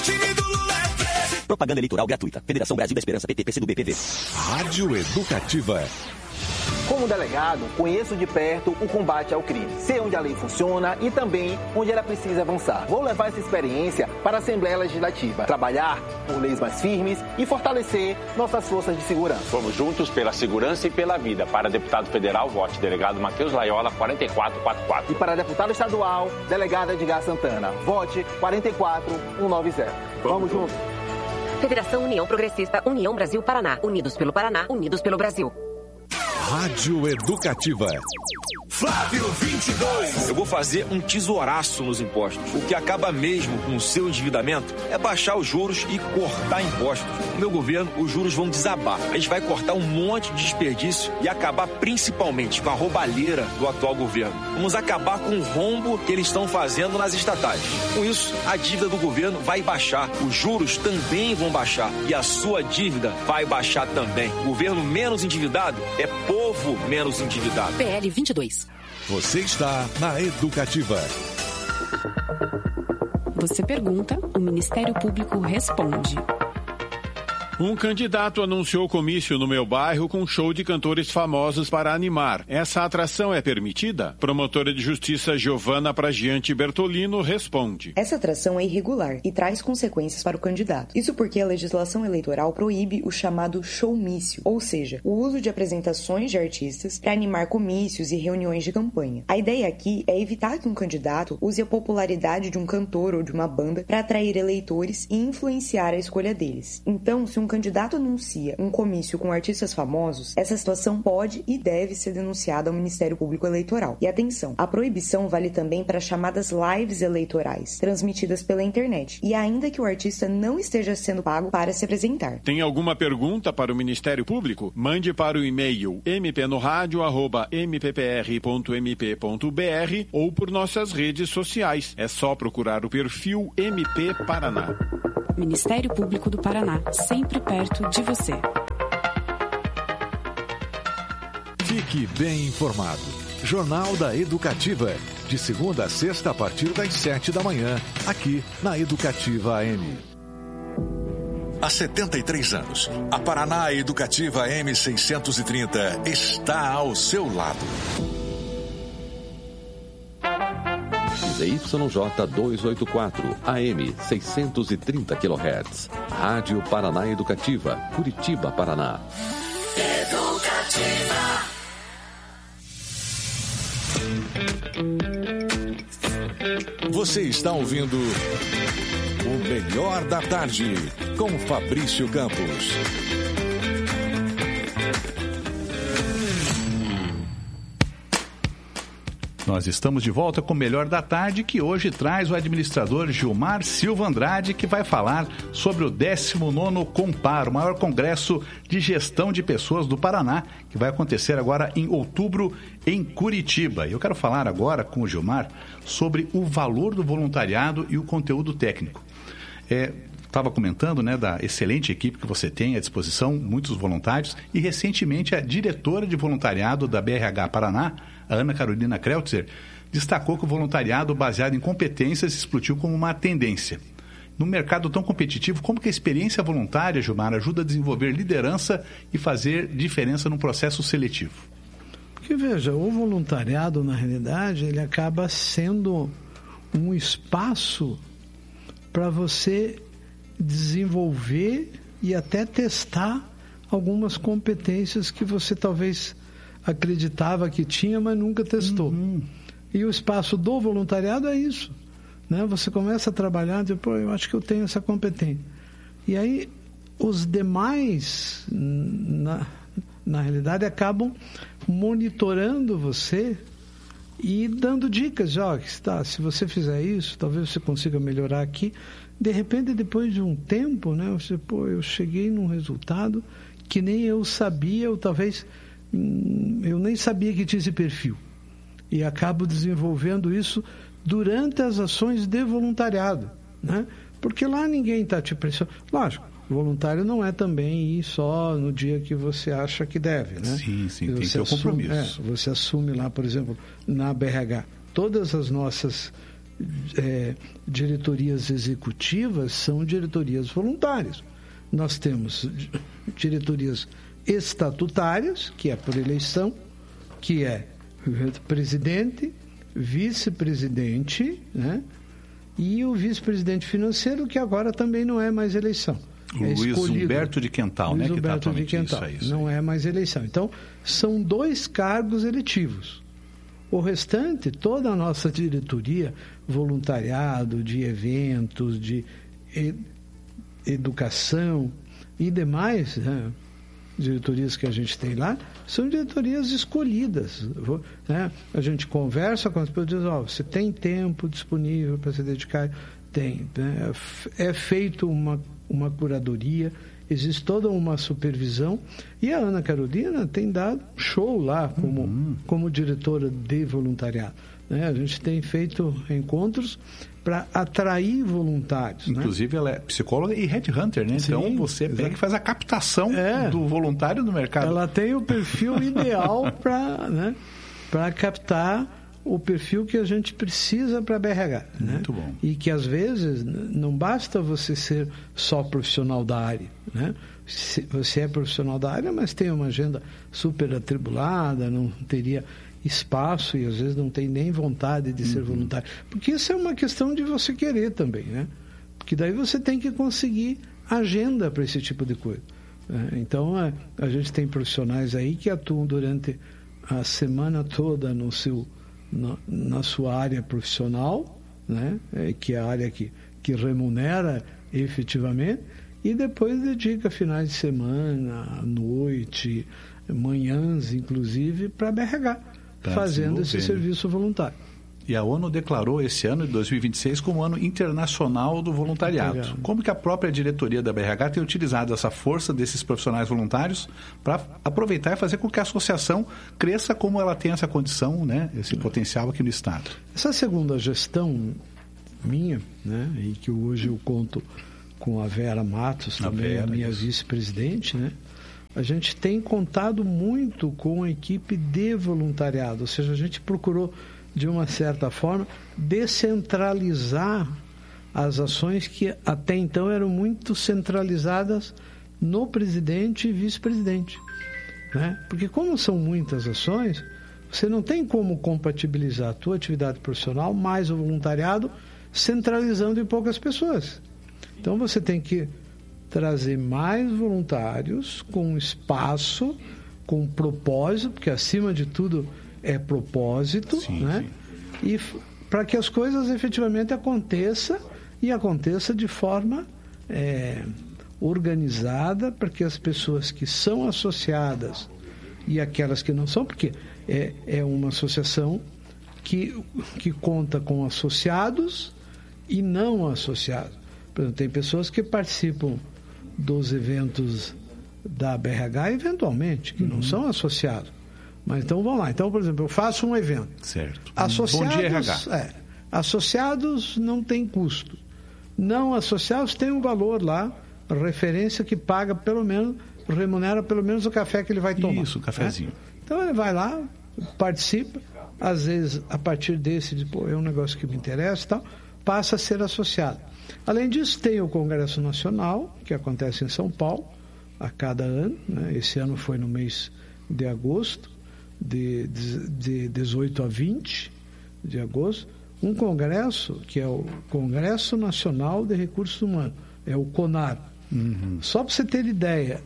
Propaganda eleitoral gratuita. Federação Brasil da Esperança, PT, PCdoB, PV. Rádio Educativa. Como delegado, conheço de perto o combate ao crime. Sei onde a lei funciona e também onde ela precisa avançar. Vou levar essa experiência para a Assembleia Legislativa, trabalhar por leis mais firmes e fortalecer nossas forças de segurança. Vamos juntos pela segurança e pela vida. Para deputado federal, vote delegado Matheus Laiola, 4444. E para deputado estadual, delegado Edgar Santana, vote 44190. Vamos juntos. Federação União Progressista, União Brasil Paraná. Unidos pelo Paraná, unidos pelo Brasil. Rádio Educativa. Flávio 22. Eu vou fazer um tesouraço nos impostos. O que acaba mesmo com o seu endividamento é baixar os juros e cortar impostos. No meu governo, os juros vão desabar. A gente vai cortar um monte de desperdício e acabar principalmente com a roubalheira do atual governo. Vamos acabar com o rombo que eles estão fazendo nas estatais. Com isso, a dívida do governo vai baixar. Os juros também vão baixar. E a sua dívida vai baixar também. Governo menos endividado é povo menos endividado. PL 22. Você está na Educativa. Você pergunta, o Ministério Público responde. Um candidato anunciou comício no meu bairro com show de cantores famosos para animar. Essa atração é permitida? Promotora de Justiça Giovana Pragiante Bertolino responde. Essa atração é irregular e traz consequências para o candidato. Isso porque a legislação eleitoral proíbe o chamado showmício, ou seja, o uso de apresentações de artistas para animar comícios e reuniões de campanha. A ideia aqui é evitar que um candidato use a popularidade de um cantor ou de uma banda para atrair eleitores e influenciar a escolha deles. Então, se um candidato anuncia um comício com artistas famosos, essa situação pode e deve ser denunciada ao Ministério Público Eleitoral. E atenção, a proibição vale também para chamadas lives eleitorais, transmitidas pela internet, e ainda que o artista não esteja sendo pago para se apresentar. Tem alguma pergunta para o Ministério Público? Mande para o e-mail mpnoradio@mppr.mp.br ou por nossas redes sociais. É só procurar o perfil MP Paraná. Ministério Público do Paraná, sempre perto de você. Fique bem informado. Jornal da Educativa. De segunda a sexta, a partir das 7 da manhã, aqui na Educativa AM. Há 73 anos, a Paraná Educativa M630 está ao seu lado. ZYJ 284, AM 630 kHz. Rádio Paraná Educativa, Curitiba, Paraná. Educativa. Você está ouvindo o Melhor da Tarde, com Fabrício Campos. Nós estamos de volta com o Melhor da Tarde, que hoje traz o administrador Gilmar Silva Andrade, que vai falar sobre o 19º Compar, o maior congresso de gestão de pessoas do Paraná, que vai acontecer agora em outubro em Curitiba. E eu quero falar agora com o Gilmar sobre o valor do voluntariado e o conteúdo técnico. Estava comentando, né, da excelente equipe que você tem à disposição, muitos voluntários, e recentemente a diretora de voluntariado da BRH Paraná, a Ana Carolina Kreutzer, destacou que o voluntariado baseado em competências explodiu como uma tendência. No mercado tão competitivo, como que a experiência voluntária, Gilmar, ajuda a desenvolver liderança e fazer diferença no processo seletivo? Porque, veja, o voluntariado, na realidade, ele acaba sendo um espaço para você desenvolver e até testar algumas competências que você talvez acreditava que tinha, mas nunca testou. E o espaço do voluntariado é isso, né? Você começa a trabalhar, depois eu acho que eu tenho essa competência. E aí os demais, na realidade, acabam monitorando você e dando dicas. Se você fizer isso, talvez você consiga melhorar aqui. De repente, depois de um tempo, né, eu cheguei num resultado que nem eu sabia, ou talvez eu nem sabia que tinha esse perfil. E acabo desenvolvendo isso durante as ações de voluntariado, né? Porque lá ninguém está te pressionando. Lógico, voluntário não é também ir só no dia que você acha que deve, né? Sim, tem que ter o compromisso. Você assume lá, por exemplo, na BRH, todas as nossas diretorias executivas são diretorias voluntárias. Nós temos diretorias estatutárias, que é por eleição, que é presidente, vice-presidente, né? E o vice-presidente financeiro, que agora também não é mais eleição. Luiz Humberto de Quental, Luiz né? Humberto de Quental, não é mais eleição. Então, são 2 cargos eletivos. O restante, toda a nossa diretoria, voluntariado, de eventos, de educação e demais, né, diretorias que a gente tem lá, são diretorias escolhidas, né? A gente conversa com as pessoas e diz, você tem tempo disponível para se dedicar? Tem, né? É feito uma curadoria, existe toda uma supervisão, e a Ana Carolina tem dado show lá como diretora de voluntariado, né? A gente tem feito encontros para atrair voluntários. Inclusive, né? Ela é psicóloga e headhunter, né? Sim, então, você pega e faz a captação do voluntário no mercado. Ela tem o perfil ideal para captar o perfil que a gente precisa para a BRH. Muito né? bom. E que, às vezes, não basta você ser só profissional da área, né? Você é profissional da área, mas tem uma agenda super atribulada, não teria espaço e às vezes não tem nem vontade de ser voluntário. Porque isso é uma questão de você querer também, né? Porque daí você tem que conseguir agenda para esse tipo de coisa. Então, a gente tem profissionais aí que atuam durante a semana toda na sua área profissional, né? Que é a área que remunera efetivamente, e depois dedica finais de semana, noite, manhãs, inclusive, para a BRH, fazendo esse serviço voluntário. E a ONU declarou esse ano de 2026 como ano internacional do voluntariado. Como que a própria diretoria da BRH tem utilizado essa força desses profissionais voluntários para aproveitar e fazer com que a associação cresça como ela tem essa condição, né, esse potencial aqui no Estado? Essa segunda gestão minha, né, e que hoje eu conto com a Vera Matos, também a minha vice-presidente, né, a gente tem contado muito com a equipe de voluntariado, ou seja, a gente procurou, de uma certa forma, descentralizar as ações que até então eram muito centralizadas no presidente e vice-presidente, né? Porque como são muitas ações, você não tem como compatibilizar a tua atividade profissional mais o voluntariado centralizando em poucas pessoas. Então você tem que trazer mais voluntários com espaço, com propósito, porque acima de tudo é propósito, né? E para que as coisas efetivamente aconteçam de forma organizada, para que as pessoas que são associadas e aquelas que não são, porque é uma associação que conta com associados e não associados. Por exemplo, tem pessoas que participam dos eventos da BRH eventualmente, que não são associados. Mas então vamos lá. Então, por exemplo, eu faço um evento. Certo. Associados, Bom dia, RH. Associados não tem custo. Não associados tem um valor lá, referência que paga pelo menos, remunera pelo menos o café que ele vai tomar. Isso, o cafezinho. Então ele vai lá, participa, às vezes a partir desse, é um negócio que me interessa e tal, passa a ser associado. Além disso, tem o Congresso Nacional, que acontece em São Paulo, a cada ano, né? Esse ano foi no mês de agosto, de 18 a 20 de agosto, um congresso que é o Congresso Nacional de Recursos Humanos, é o CONAR. Só para você ter ideia,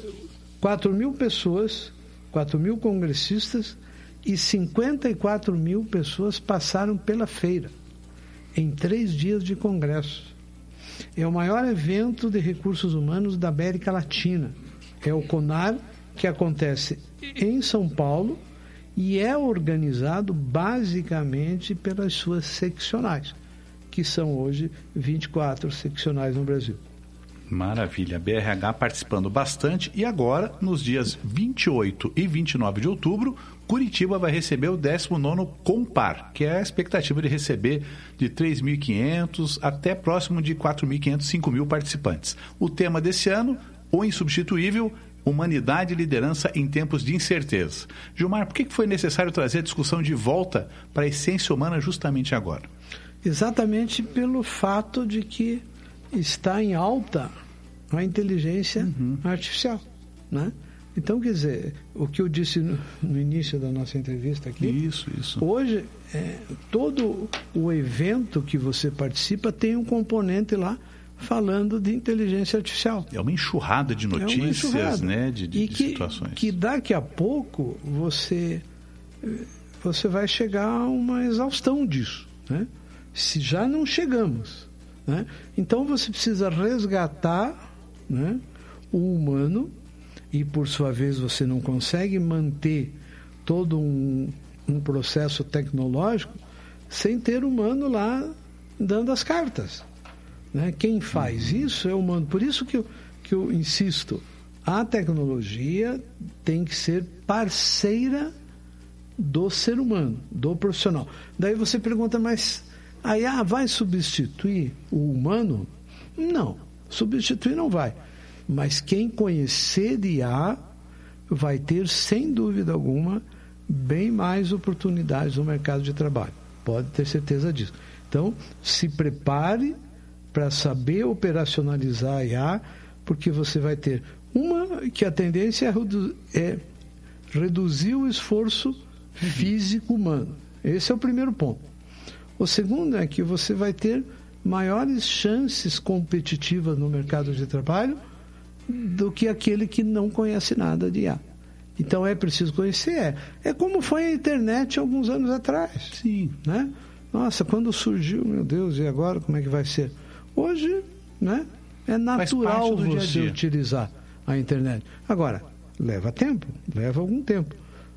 4.000 pessoas, 4.000 congressistas e 54.000 pessoas passaram pela feira em 3 dias de congresso. É o maior evento de recursos humanos da América Latina. É o CONAR, que acontece em São Paulo e é organizado basicamente pelas suas seccionais, que são hoje 24 seccionais no Brasil. Maravilha, BRH participando bastante. E agora, nos dias 28 e 29 de outubro, Curitiba vai receber o 19º Compar, que é a expectativa de receber de 3.500 até próximo de 4.500, 5.000 participantes. O tema desse ano, o insubstituível, Humanidade e Liderança em Tempos de Incerteza. Gilmar, por que foi necessário trazer a discussão de volta para a essência humana justamente agora? Exatamente pelo fato de que está em alta a inteligência artificial, né? Então, quer dizer, o que eu disse no início da nossa entrevista aqui, isso. Hoje, todo o evento que você participa tem um componente lá falando de inteligência artificial. É uma enxurrada de notícias, né, de situações. Que daqui a pouco você vai chegar a uma exaustão disso, né? Se já não chegamos, né? Então você precisa resgatar, né, o humano, e por sua vez você não consegue manter todo um processo tecnológico sem ter humano lá dando as cartas, né? Quem faz isso é o humano. Por isso que eu insisto, a tecnologia tem que ser parceira do ser humano, do profissional. Daí você pergunta, mas a IA vai substituir o humano? Não, substituir não vai. Mas quem conhecer de IA vai ter, sem dúvida alguma, bem mais oportunidades no mercado de trabalho. Pode ter certeza disso. Então, se prepare para saber operacionalizar a IA, porque você vai ter que a tendência é reduzir o esforço físico humano. Esse é o primeiro ponto. O segundo é que você vai ter maiores chances competitivas no mercado de trabalho do que aquele que não conhece nada de IA. Então é preciso conhecer. É como foi a internet alguns anos atrás. Sim. Né? Nossa, quando surgiu, meu Deus, e agora como é que vai ser? Hoje, né, é natural você utilizar a internet. Agora, leva tempo, leva algum tempo.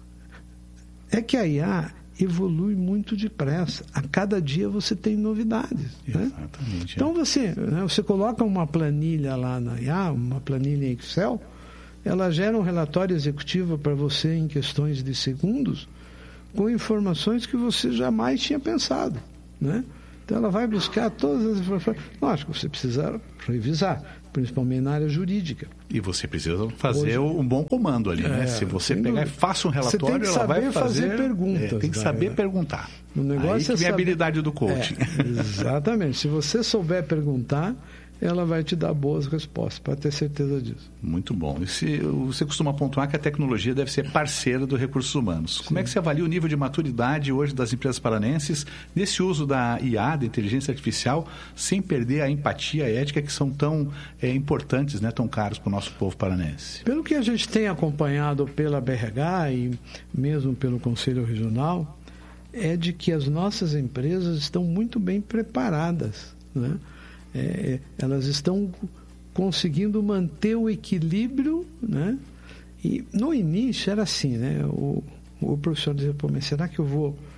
É que a IA evolui muito depressa. A cada dia você tem novidades. Exatamente. Né? Então você coloca uma planilha lá na IA, uma planilha em Excel, ela gera um relatório executivo para você em questões de segundos, com informações que você jamais tinha pensado, né? Então ela vai buscar todas as informações. Lógico, você precisa revisar, principalmente na área jurídica. E você precisa fazer um bom comando ali, né? Se você pegar e faça um relatório, ela vai fazer perguntas. Tem que saber perguntar. O negócio aí que vem a habilidade do coaching. Exatamente. Se você souber perguntar, ela vai te dar boas respostas, pode ter certeza disso. Muito bom. E você costuma pontuar que a tecnologia deve ser parceira dos recursos humanos. Sim. Como é que você avalia o nível de maturidade hoje das empresas paranenses nesse uso da IA, da inteligência artificial, sem perder a empatia e a ética que são tão importantes, né, tão caros para o nosso povo paranense? Pelo que a gente tem acompanhado pela BRH e mesmo pelo Conselho Regional, é de que as nossas empresas estão muito bem preparadas, né? Elas estão conseguindo manter o equilíbrio, né? E no início era assim, né? O professor dizia, pô, mas será que eu vou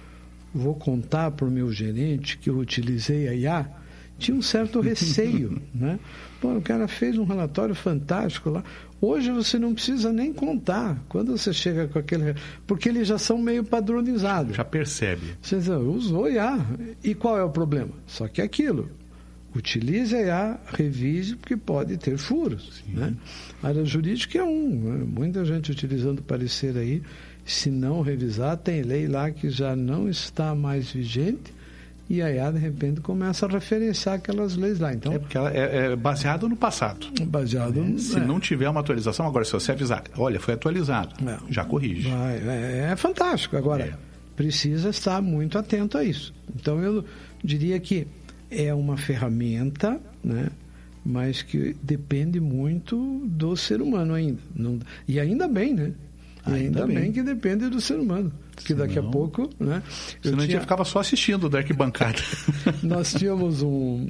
vou contar para o meu gerente que eu utilizei a IA, tinha um certo receio, né? Bom, o cara fez um relatório fantástico lá. Hoje você não precisa nem contar. Quando você chega com aquele... Porque eles já são meio padronizados. Já percebe. Você usou IA. E qual é o problema? Só que aquilo. Utilize a IA, revise, porque pode ter furos. Né? A área jurídica é né? Muita gente utilizando parecer aí. Se não revisar, tem lei lá que já não está mais vigente. E a IA, de repente, começa a referenciar aquelas leis lá. Então, porque ela é baseado no passado. Se não tiver uma atualização, agora se você avisar, olha, foi atualizado, já corrige. É fantástico. Agora, precisa estar muito atento a isso. Então, eu diria que é uma ferramenta, né, mas que depende muito do ser humano ainda. E ainda bem, né? Ainda bem que depende do ser humano. Porque daqui a pouco, né? Senão a gente ficava só assistindo da arquibancada. Nós tínhamos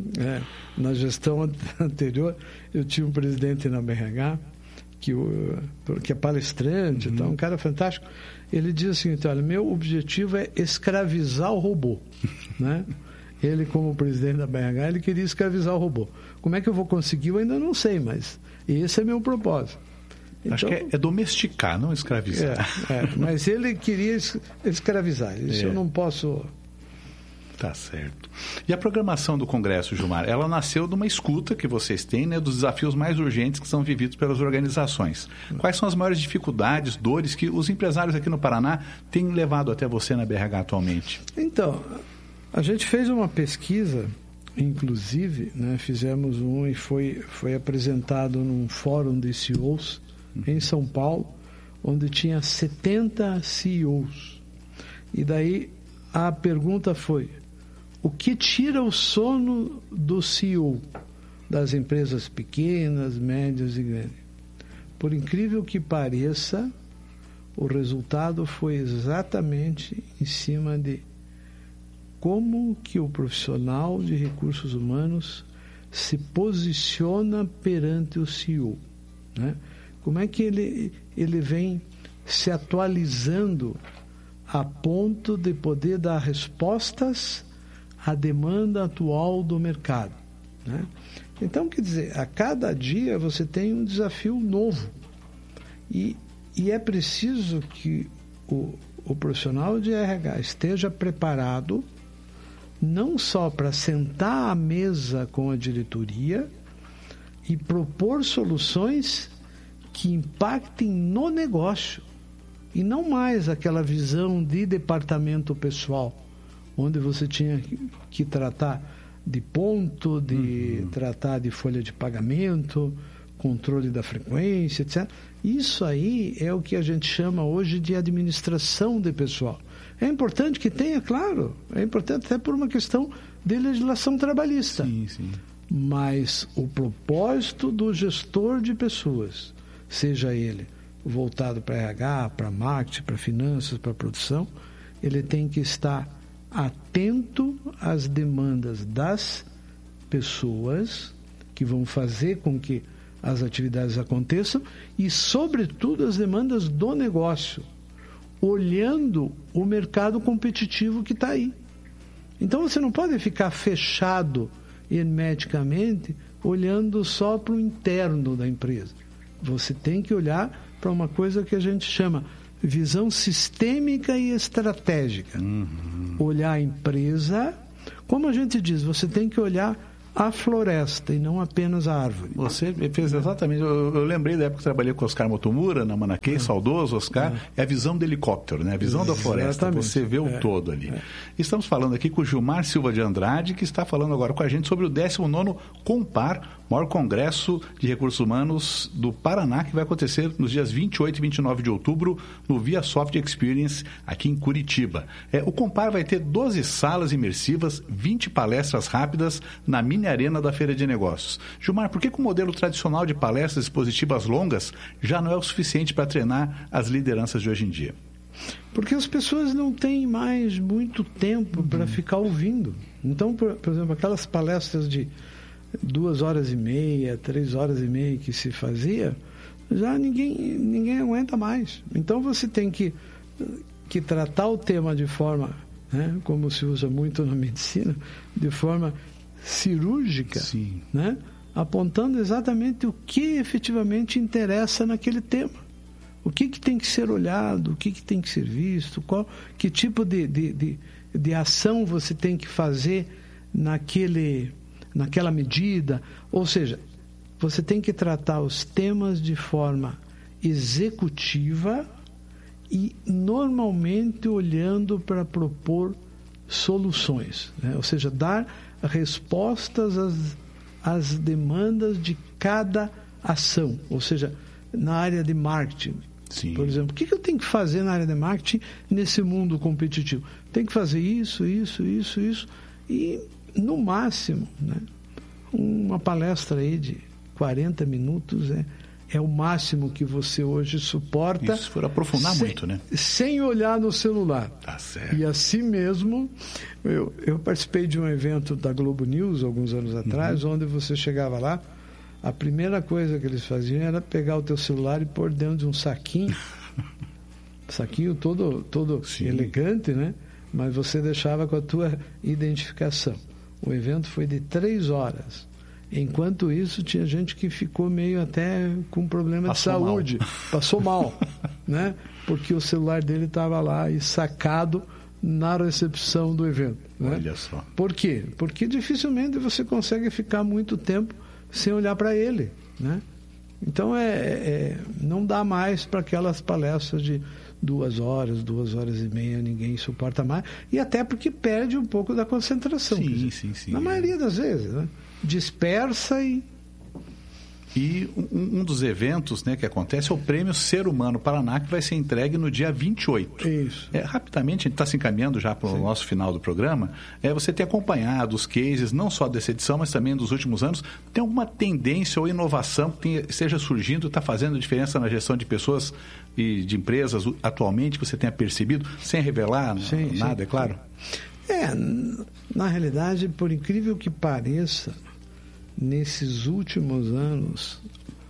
na gestão anterior, eu tinha um presidente na BRH, que é palestrante, então, um cara fantástico. Ele diz o seguinte: olha, meu objetivo é escravizar o robô. Né? Ele, como presidente da BRH, ele queria escravizar o robô. Como é que eu vou conseguir? Eu ainda não sei, mas esse é meu propósito. Então, acho que é domesticar, não escravizar. Mas ele queria escravizar. Isso eu não posso... Tá certo. E a programação do Congresso, Gilmar, ela nasceu de uma escuta que vocês têm, né, dos desafios mais urgentes que são vividos pelas organizações. Quais são as maiores dificuldades, dores que os empresários aqui no Paraná têm levado até você na BRH atualmente? Então, a gente fez uma pesquisa, inclusive, né, fizemos e foi apresentado num fórum de CEOs em São Paulo, onde tinha 70 CEOs. E daí a pergunta foi: o que tira o sono do CEO, das empresas pequenas, médias e grandes? Por incrível que pareça, o resultado foi exatamente em cima de como que o profissional de recursos humanos se posiciona perante o CEO, né? Como é que ele vem se atualizando a ponto de poder dar respostas à demanda atual do mercado, né? Então, quer dizer, a cada dia você tem um desafio novo. E é preciso que o profissional de RH esteja preparado não só para sentar à mesa com a diretoria e propor soluções que impactem no negócio e não mais aquela visão de departamento pessoal, onde você tinha que tratar de ponto, de tratar de folha de pagamento, controle da frequência, etc. Isso aí é o que a gente chama hoje de administração de pessoal. É importante que tenha, claro, é importante até por uma questão de legislação trabalhista. Sim. Mas o propósito do gestor de pessoas, seja ele voltado para RH, para marketing, para finanças, para produção, ele tem que estar atento às demandas das pessoas que vão fazer com que as atividades aconteçam e, sobretudo, as demandas do negócio, olhando o mercado competitivo que está aí. Então, você não pode ficar fechado hermeticamente olhando só para o interno da empresa. Você tem que olhar para uma coisa que a gente chama visão sistêmica e estratégica. Olhar a empresa, como a gente diz, você tem que olhar a floresta e não apenas a árvore. Você fez exatamente. Eu lembrei da época que trabalhei com o Oscar Motomura na Manaquei, saudoso Oscar. É a visão do helicóptero, né? A visão da floresta. Exatamente. Você vê o todo ali. Estamos falando aqui com o Gilmar Silva de Andrade, que está falando agora com a gente sobre o 19º Compar, maior congresso de recursos humanos do Paraná, que vai acontecer nos dias 28 e 29 de outubro no Via Soft Experience aqui em Curitiba. O Compar vai ter 12 salas imersivas, 20 palestras rápidas na mini arena da Feira de Negócios. Gilmar, por que o modelo tradicional de palestras expositivas longas já não é o suficiente para treinar as lideranças de hoje em dia? Porque as pessoas não têm mais muito tempo para ficar ouvindo. Então, por exemplo, aquelas palestras de 2 horas e meia, 3 horas e meia que se fazia, já ninguém aguenta mais. Então você tem que tratar o tema de forma né? Como se usa muito na medicina, de forma cirúrgica, Sim. né? Apontando exatamente o que efetivamente interessa naquele tema. O que tem que ser olhado, o que tem que ser visto, que tipo de ação você tem que fazer naquela medida. Ou seja, você tem que tratar os temas de forma executiva e normalmente olhando para propor soluções, né? Ou seja, dar respostas às demandas de cada ação. Ou seja, na área de marketing, Sim. por exemplo, o que eu tenho que fazer na área de marketing nesse mundo competitivo? Tem que fazer isso, e no máximo, né, uma palestra aí de 40 minutos é o máximo que você hoje suporta. Isso for aprofundar muito, né? Sem olhar no celular. Tá certo. E assim mesmo, eu participei de um evento da Globo News alguns anos atrás, onde você chegava lá, a primeira coisa que eles faziam era pegar o teu celular e pôr dentro de um saquinho, saquinho todo elegante, né? Mas você deixava com a tua identificação. O evento foi de 3 horas. Enquanto isso, tinha gente que ficou meio até com problema de saúde. Passou mal, né? Porque o celular dele estava lá e sacado na recepção do evento. Né? Olha só. Por quê? Porque dificilmente você consegue ficar muito tempo sem olhar para ele, né? Então, não dá mais para aquelas palestras de 2 horas, 2 horas e meia, ninguém suporta mais. E até porque perde um pouco da concentração. Sim. Na maioria das vezes, né? Dispersa e um dos eventos, né, que acontece é o Prêmio Ser Humano Paraná, que vai ser entregue no dia 28. Isso. Rapidamente, a gente está se encaminhando já para o nosso final do programa. Você tem acompanhado os cases, não só dessa edição, mas também dos últimos anos. Tem alguma tendência ou inovação que esteja surgindo, está fazendo diferença na gestão de pessoas e de empresas atualmente, que você tenha percebido, sem revelar nada, é claro? Na realidade, por incrível que pareça, nesses últimos anos,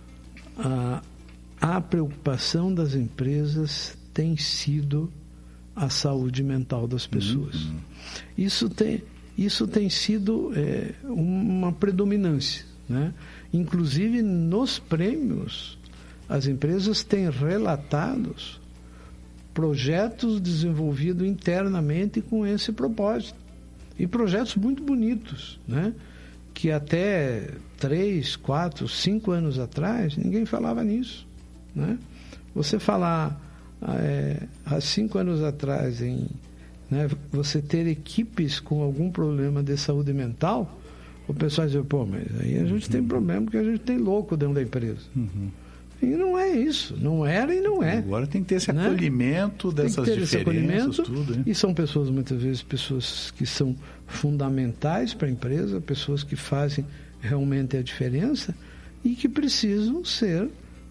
a preocupação das empresas tem sido a saúde mental das pessoas. Isso tem sido uma predominância, né? Inclusive, nos prêmios, as empresas têm relatado projetos desenvolvidos internamente com esse propósito. E projetos muito bonitos, né? Que até 3, 4, 5 anos atrás, ninguém falava nisso, né? Você falar há 5 anos atrás né, você ter equipes com algum problema de saúde mental, o pessoal diz, mas aí a gente tem problema porque a gente tem louco dentro da empresa. E não é isso, não era e não é. Agora tem que ter esse acolhimento, né? Dessas diferenças, tudo, né? E são pessoas, muitas vezes, pessoas que são fundamentais para a empresa, pessoas que fazem realmente a diferença e que precisam ser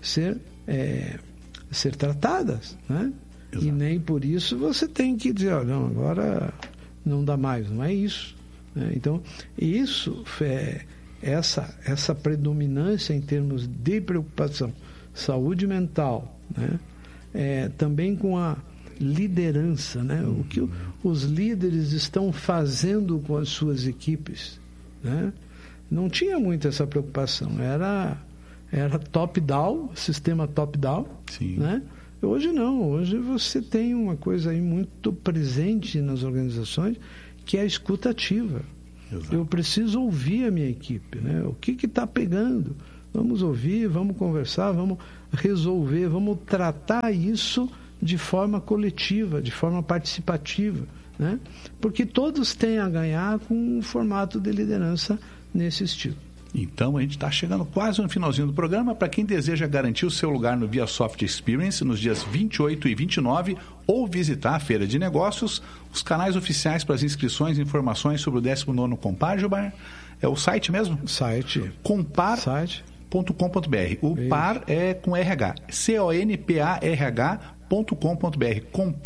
tratadas, né? Exato. E nem por isso você tem que dizer, não, agora não dá mais, não é isso, né? Então, isso essa predominância em termos de preocupação, saúde mental, né? Também com a liderança, né? O que os líderes estão fazendo com as suas equipes, né? Não tinha muito essa preocupação, era top-down, sistema top-down, né? Hoje não, hoje você tem uma coisa aí muito presente nas organizações, que é a escuta ativa. Exato. Eu preciso ouvir a minha equipe, né? O que está pegando? Vamos ouvir, vamos conversar, vamos resolver, vamos tratar isso de forma coletiva, de forma participativa, né? Porque todos têm a ganhar com um formato de liderança nesse estilo. Então, a gente está chegando quase no finalzinho do programa. Para quem deseja garantir o seu lugar no ViaSoft Experience nos dias 28 e 29 ou visitar a Feira de Negócios, os canais oficiais para as inscrições e informações sobre o 19º Compar, Gilmar, é o site mesmo? Site. Compar.com.br. O par é com RH. CONPARH.com.br. Compar.com.br.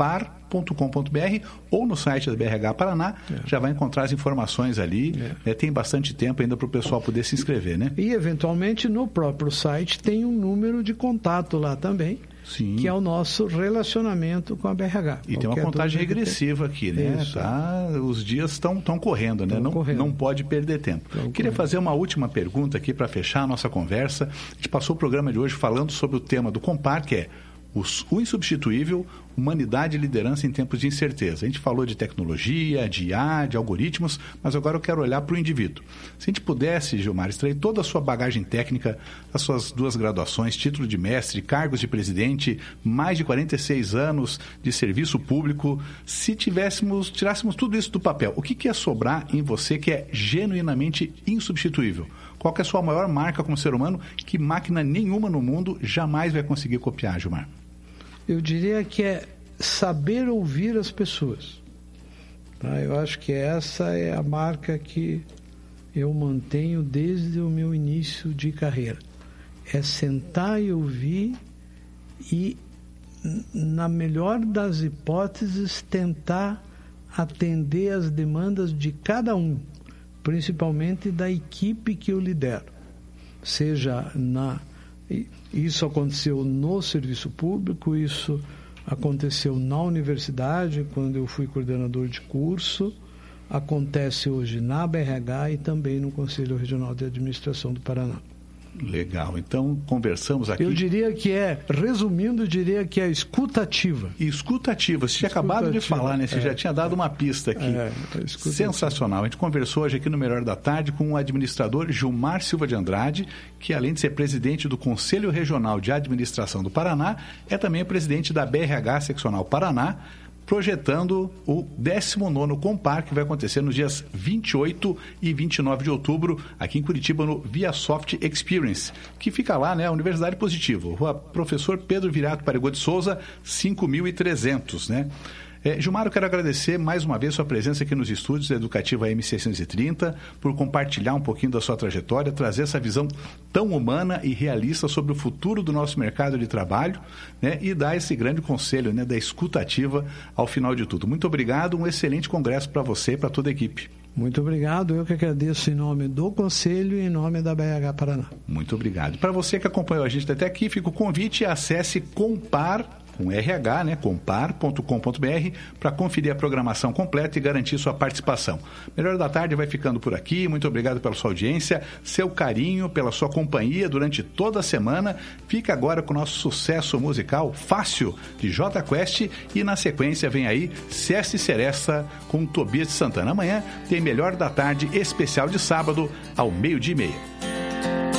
ou no site da BRH Paraná, já vai encontrar as informações ali. Tem bastante tempo ainda para o pessoal poder se inscrever, né? E, eventualmente, no próprio site tem um número de contato lá também. Sim. Que é o nosso relacionamento com a BRH. E tem uma contagem regressiva aqui, né? Os dias estão correndo, né? Não pode perder tempo. Queria fazer uma última pergunta aqui para fechar a nossa conversa. A gente passou o programa de hoje falando sobre o tema do Compar, que é o insubstituível, humanidade e liderança em tempos de incerteza. A gente falou de tecnologia, de IA, de algoritmos, mas agora eu quero olhar para o indivíduo. Se a gente pudesse, Gilmar, extrair toda a sua bagagem técnica, as suas 2 graduações, título de mestre, cargos de presidente, mais de 46 anos de serviço público, se tirássemos tudo isso do papel, o que ia sobrar em você que é genuinamente insubstituível? Qual que é a sua maior marca como ser humano que máquina nenhuma no mundo jamais vai conseguir copiar, Gilmar? Eu diria que é saber ouvir as pessoas. Tá? Eu acho que essa é a marca que eu mantenho desde o meu início de carreira. É sentar e ouvir e, na melhor das hipóteses, tentar atender as demandas de cada um, principalmente da equipe que eu lidero. Isso aconteceu no serviço público, isso aconteceu na universidade, quando eu fui coordenador de curso, acontece hoje na BRH e também no Conselho Regional de Administração do Paraná. Legal, então conversamos aqui. Eu diria que resumindo, escutativa. Escutativa, você tinha acabado de falar, né? Você já tinha dado uma pista aqui. Sensacional. A gente conversou hoje aqui no Melhor da Tarde com o administrador Gilmar Silva de Andrade, que além de ser presidente do Conselho Regional de Administração do Paraná, é também presidente da BRH Seccional Paraná, projetando o 19º Compar, que vai acontecer nos dias 28 e 29 de outubro, aqui em Curitiba, no ViaSoft Experience, que fica lá, né, Universidade Positivo, Rua Professor Pedro Viriato Paregô de Souza, 5.300, né? Gilmar, eu quero agradecer mais uma vez sua presença aqui nos estúdios da Educativa M630, por compartilhar um pouquinho da sua trajetória, trazer essa visão tão humana e realista sobre o futuro do nosso mercado de trabalho, né, e dar esse grande conselho, né, da escutativa ao final de tudo. Muito obrigado, um excelente congresso para você e para toda a equipe. Muito obrigado, eu que agradeço em nome do Conselho e em nome da BRH Paraná. Muito obrigado. Para você que acompanhou a gente até aqui, fica o convite, acesse Compar, com RH, né, compar.com.br, para conferir a programação completa e garantir sua participação. Melhor da Tarde vai ficando por aqui. Muito obrigado pela sua audiência, seu carinho, pela sua companhia durante toda a semana. Fica agora com o nosso sucesso musical Fácil, de Jota Quest, e na sequência vem aí Cesta e Seresta com Tobias de Santana. Amanhã tem Melhor da Tarde especial de sábado ao 12:30.